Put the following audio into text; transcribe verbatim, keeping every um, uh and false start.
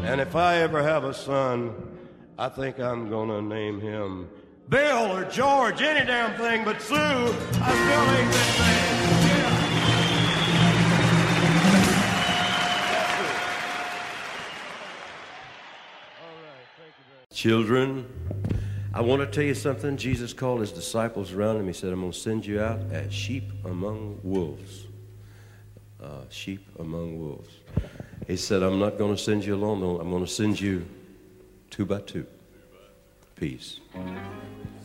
And if I ever have a son, I think I'm gonna name him Bill or George, any damn thing but Sue. I still ain't been saying. Yeah. Children, I want to tell you something. Jesus called his disciples around him. He said, I'm going to send you out as sheep among wolves. Uh, sheep among wolves. He said, I'm not going to send you alone, though. I'm going to send you two by two. Peace.